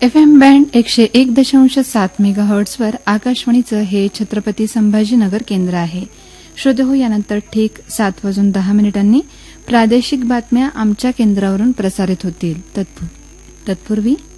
FM band 101.7 मेगाहर्ट्झवर आकाशवाणीचं हे छत्रपती संभाजीनगर केंद्र आहे. श्रोतेहो, यानंतर ठीक 7:10 प्रादेशिक बातम्या आमच्या केंद्रावरून प्रसारित होतील. तत्पूर्वी